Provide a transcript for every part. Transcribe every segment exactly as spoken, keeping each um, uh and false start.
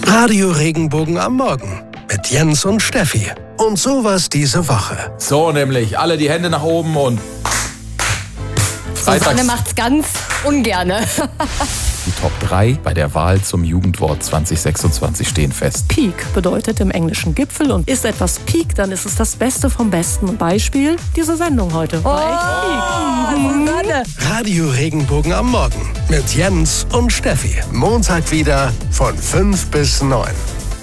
Radio Regenbogen am Morgen mit Jens und Steffi. Und sowas diese Woche. So nämlich, alle die Hände nach oben und Susanne macht's ganz ungerne. Die Top drei bei der Wahl zum Jugendwort zwanzig sechsundzwanzig stehen fest. Peak bedeutet im Englischen Gipfel und ist etwas Peak, dann ist es das Beste vom Besten. Beispiel, diese Sendung heute. War echt Peak. Mhm. Radio Regenbogen am Morgen mit Jens und Steffi. Montag wieder von fünf bis neun.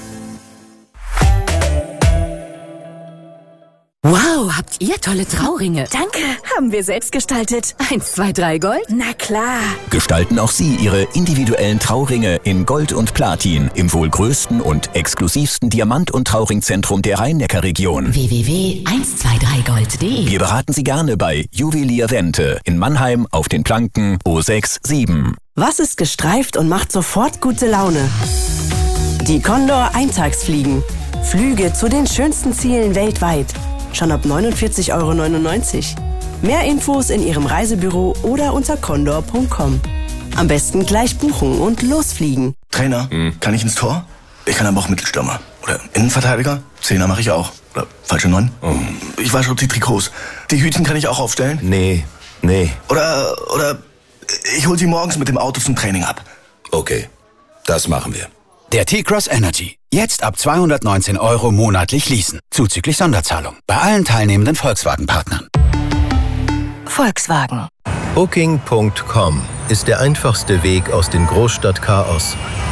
Wow, habt ihr tolle Trauringe. Danke. Haben wir selbst gestaltet. Eins, zwei, drei Gold? Na klar. Gestalten auch Sie Ihre individuellen Trauringe in Gold und Platin im wohl größten und exklusivsten Diamant- und Trauringzentrum der Rhein-Neckar-Region. w w w punkt eins zwei drei gold punkt de. Wir beraten Sie gerne bei Juwelier Wente in Mannheim auf den Planken O sechs sieben. Was ist gestreift und macht sofort gute Laune? Die Condor Eintagsfliegen. Flüge zu den schönsten Zielen weltweit. Schon ab neunundvierzig Euro neunundneunzig. Mehr Infos in Ihrem Reisebüro oder unter condor punkt com. Am besten gleich buchen und losfliegen. Trainer, hm. kann ich ins Tor? Ich kann aber auch Mittelstürmer. Oder Innenverteidiger? Zehner mache ich auch. Oder falsche Neun? Oh. Ich wasche die Trikots. Die Hütchen kann ich auch aufstellen? Nee, nee. Oder, oder ich hol sie morgens mit dem Auto zum Training ab. Okay, das machen wir. Der T-Cross Energy. Jetzt ab zweihundertneunzehn Euro monatlich leasen. Zuzüglich Sonderzahlung. Bei allen teilnehmenden Volkswagen-Partnern. Volkswagen. Booking Punkt com ist der einfachste Weg aus dem Großstadtchaos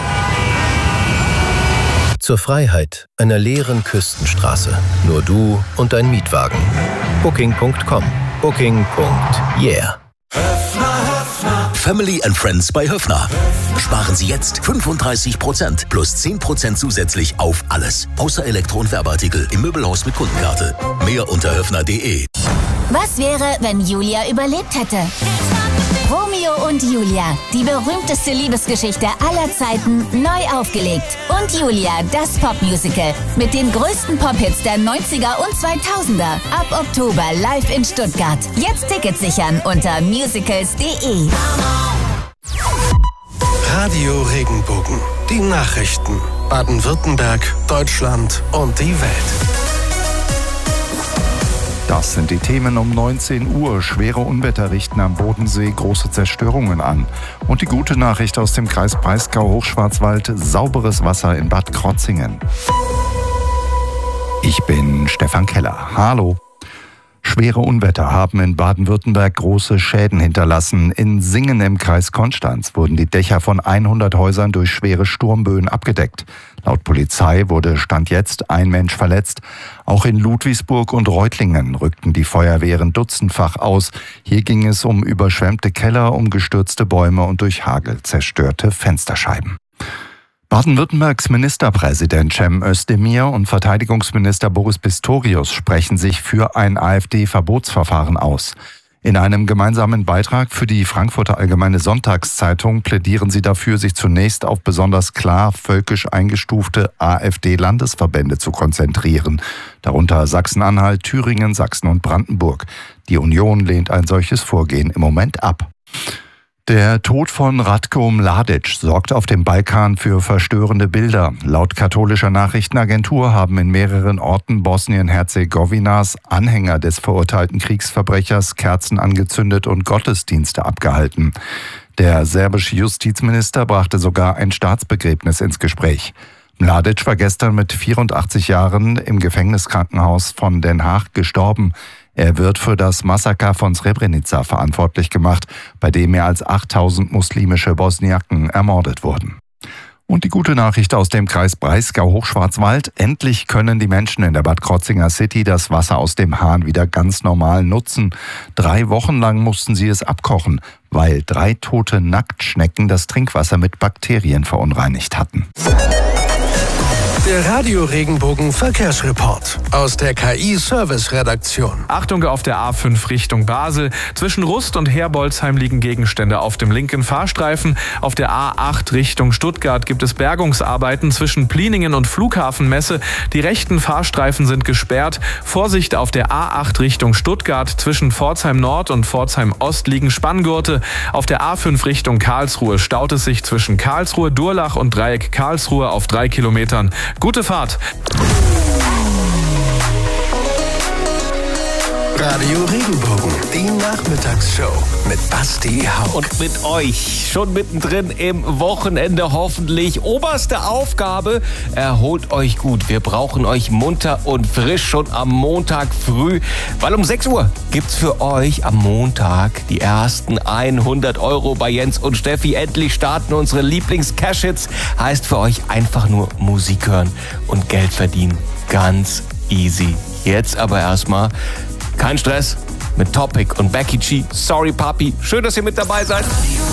zur Freiheit einer leeren Küstenstraße. Nur du und dein Mietwagen. Booking Punkt com. Booking. Yeah. Family and Friends bei Höffner. Sparen Sie jetzt fünfunddreißig Prozent plus zehn Prozent zusätzlich auf alles. Außer Elektro- und Werbeartikel im Möbelhaus mit Kundenkarte. Mehr unter höffner punkt de. Was wäre, wenn Julia überlebt hätte? Romeo und Julia, die berühmteste Liebesgeschichte aller Zeiten, neu aufgelegt. Und Julia, das Popmusical mit den größten Pop-Hits der neunziger und zweitausender. Ab Oktober live in Stuttgart. Jetzt Tickets sichern unter musicals punkt de. Radio Regenbogen. Die Nachrichten. Baden-Württemberg, Deutschland und die Welt. Das sind die Themen um neunzehn Uhr. Schwere Unwetter richten am Bodensee große Zerstörungen an. Und die gute Nachricht aus dem Kreis Breisgau-Hochschwarzwald: sauberes Wasser in Bad Krotzingen. Ich bin Stefan Keller. Hallo. Schwere Unwetter haben in Baden-Württemberg große Schäden hinterlassen. In Singen im Kreis Konstanz wurden die Dächer von hundert Häusern durch schwere Sturmböen abgedeckt. Laut Polizei wurde Stand jetzt ein Mensch verletzt. Auch in Ludwigsburg und Reutlingen rückten die Feuerwehren dutzendfach aus. Hier ging es um überschwemmte Keller, um gestürzte Bäume und durch Hagel zerstörte Fensterscheiben. Baden-Württembergs Ministerpräsident Cem Özdemir und Verteidigungsminister Boris Pistorius sprechen sich für ein AfD-Verbotsverfahren aus. In einem gemeinsamen Beitrag für die Frankfurter Allgemeine Sonntagszeitung plädieren sie dafür, sich zunächst auf besonders klar völkisch eingestufte AfD-Landesverbände zu konzentrieren, darunter Sachsen-Anhalt, Thüringen, Sachsen und Brandenburg. Die Union lehnt ein solches Vorgehen im Moment ab. Der Tod von Ratko Mladic sorgt auf dem Balkan für verstörende Bilder. Laut katholischer Nachrichtenagentur haben in mehreren Orten Bosnien-Herzegowinas Anhänger des verurteilten Kriegsverbrechers Kerzen angezündet und Gottesdienste abgehalten. Der serbische Justizminister brachte sogar ein Staatsbegräbnis ins Gespräch. Mladic war gestern mit vierundachtzig Jahren im Gefängniskrankenhaus von Den Haag gestorben. Er wird für das Massaker von Srebrenica verantwortlich gemacht, bei dem mehr als achttausend muslimische Bosniaken ermordet wurden. Und die gute Nachricht aus dem Kreis Breisgau-Hochschwarzwald: Endlich können die Menschen in der Bad Krotzinger City das Wasser aus dem Hahn wieder ganz normal nutzen. Drei Wochen lang mussten sie es abkochen, weil drei tote Nacktschnecken das Trinkwasser mit Bakterien verunreinigt hatten. Der Radio-Regenbogen Verkehrsreport aus der K I-Service-Redaktion. Achtung auf der A fünf Richtung Basel. Zwischen Rust und Herbolzheim liegen Gegenstände auf dem linken Fahrstreifen. Auf der A acht Richtung Stuttgart gibt es Bergungsarbeiten zwischen Pliningen und Flughafenmesse. Die rechten Fahrstreifen sind gesperrt. Vorsicht auf der A acht Richtung Stuttgart. Zwischen Pforzheim Nord und Pforzheim Ost liegen Spanngurte. Auf der A fünf Richtung Karlsruhe staut es sich zwischen Karlsruhe, Durlach und Dreieck Karlsruhe auf drei Kilometern. Gute Fahrt. Radio Regenbogen, die Nachmittagsshow mit Basti Hauck. Und mit euch schon mittendrin im Wochenende hoffentlich. Oberste Aufgabe, erholt euch gut. Wir brauchen euch munter und frisch schon am Montag früh, weil um sechs Uhr gibt's für euch am Montag die ersten hundert Euro bei Jens und Steffi. Endlich starten unsere Lieblings-Cash-Hits. Heißt für euch einfach nur Musik hören und Geld verdienen. Ganz easy. Jetzt aber erstmal kein Stress mit Topic und Becky G. Sorry Papi, schön, dass ihr mit dabei seid.